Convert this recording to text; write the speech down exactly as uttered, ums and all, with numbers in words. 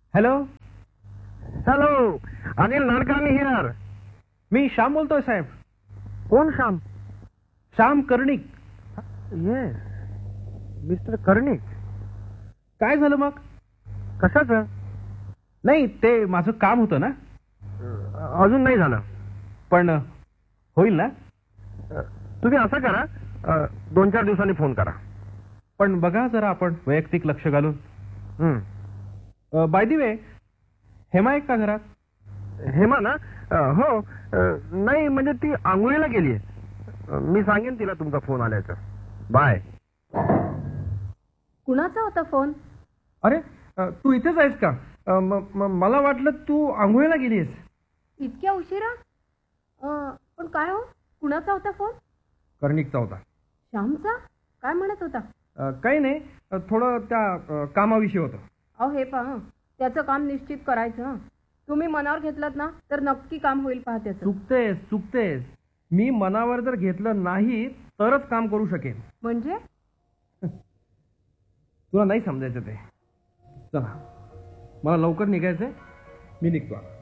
Hello hello, Anil Nadkarni here. मी श्याम बोलतोय साहेब. कोण Shyam? Shyam Karnik. Yes, mister Karnik. काय झालं मग? कशाचं? नाही, ते माझं काम होतं ना. अजून नाही झालं, पण होईल ना? तुम्ही असं करा, दोन चार दिवसांनी फोन करा. पण बघा जरा आपण वैयक्तिक लक्ष घालून. बाय दी वे, हेमा एक का घरात? हेमा ना? हो. नाही म्हणजे ती आंघोळीला गेलीये. मी सांगेन तिला तुमचा फोन आल्याचं. बाय. कुणाचा होता फोन? अरे, तू इथेच आहेस का? मला वाटलं तू आंघोळीला गेलीस. इतक्या उशिरा? पण काय हो, कुणाचा होता फोन? कर्णिकचा होता. श्यामचा? काय म्हणत होता? काही नाही, थोडं त्या कामाविषयी होतं. अहो हे पहा, त्याचं काम निश्चित करायचं. तुम्ही मनावर घेतलात ना तर नक्की काम होईल. पहा त्याचं. चुकतेस चुकतेस मी मनावर जर घेतलं नाही तरच काम करू शकेन. म्हणजे? तुला नाही समजायचं ते. चला, मला लवकर निघायचंय, मी निघतो.